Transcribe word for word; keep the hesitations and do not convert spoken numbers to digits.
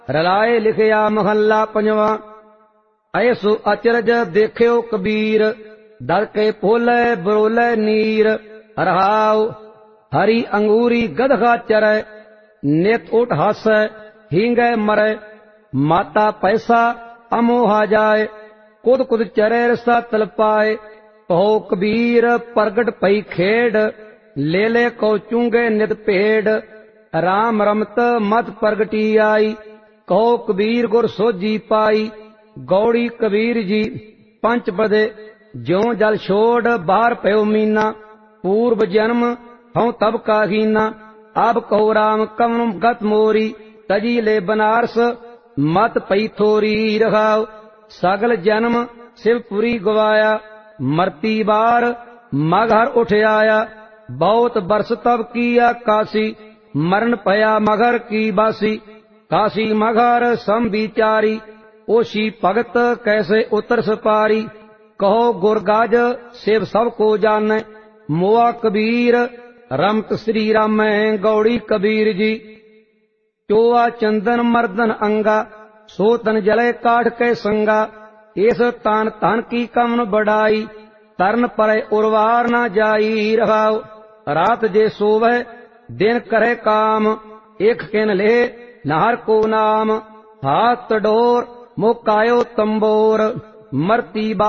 रलाए लिखिया महला पंजवा। ऐसो अचरज देखियो कबीर, दर के पोले बरोले नीर। रहाओ हरी अंगूरी गदहा चरै, नित उठ हासै हींगे मरै। माता पैसा अमोहा जाए, कुद कुद चरै रसा तल पाए। कहो कबीर प्रगट पई खेड, ले ले को चूंगे नित पेड़। राम रमत मत प्रगटी आई, कहो कबीर गुर सोझी पाई। गौड़ी कबीर जी पंच पदे, ज्यों जल छोड़ बाहर पयो मीना। पूर्व जन्म हूं तब का हीना, अब कहो राम कवन गत मोरी। तजी ले बनारस मत पई थोरी। रखाओ सगल जन्म शिवपुरी गवाया, मरती बार मगहर उठ आया। बहुत बरस तब किया काशी, मरण पया मगर की बासी। काशी मगर सम विचारी, ओशी भगत कैसे उतर सपारी। कहो गुरगाज शिव सब को जाने, मोआ कबीर रमत श्री राम। गौड़ी कबीर जी चोआ चंदन मर्दन अंगा, सो तन जले काठ के संगा। इस तान तन की कमन बढ़ाई, तरन पर उर्वार न जाई। रहाओ रात जे सोवै दिन करे काम, एक किन ले नाहर को नाम। हाथ डोर मुकायो तंबोर, मरती